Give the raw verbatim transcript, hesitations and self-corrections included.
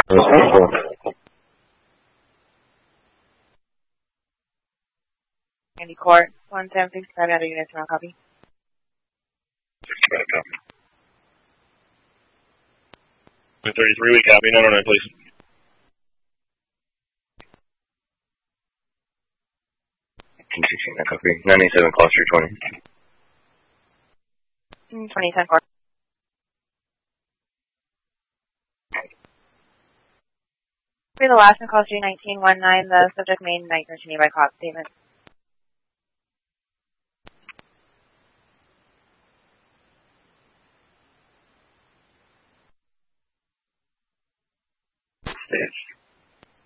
Andy Court, one seven six five out of units, wrong copy. two thirty-three, we copy, nine oh nine, please. sixteen, copy. nine eighty-seven, call three twenty. twenty ten Court. For the last one, call three nineteen one nine, the subject made night search nearby cop statement. Yes.